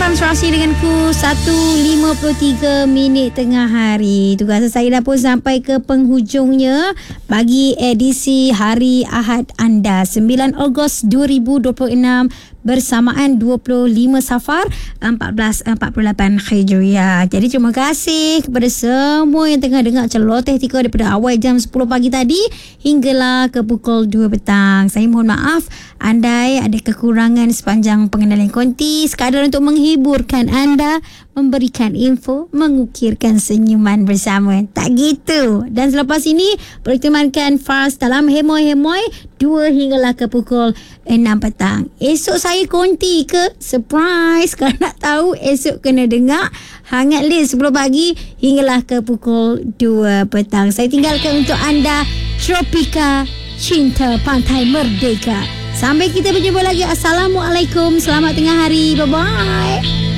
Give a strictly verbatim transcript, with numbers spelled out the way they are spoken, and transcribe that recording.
jam serasi denganku satu lima puluh tiga minit tengah hari. Tugas saya dah pun sampai ke penghujungnya bagi edisi hari Ahad anda sembilan Ogos dua ribu dua puluh enam bersamaan dua puluh lima Safar empat belas empat puluh lapan Hijriah. Jadi terima kasih kepada semua yang tengah dengar celoteh tika daripada awal jam sepuluh pagi tadi hinggalah ke pukul dua petang. Saya mohon maaf andai ada kekurangan sepanjang pengendalian konti, sekadar untuk menghiburkan anda, memberikan info, mengukirkan senyuman bersama. Tak gitu. Dan selepas ini pertemankan Fars dalam Hemoy-Hemoy dua hinggalah ke pukul enam petang. Esok saya konti ke? Surprise. Kalau nak tahu esok kena dengar Hangat List sepuluh pagi hinggalah ke pukul dua petang. Saya tinggalkan untuk anda Tropika Cinta Pantai Merdeka. Sampai kita berjumpa lagi. Assalamualaikum. Selamat tengah hari. Bye-bye.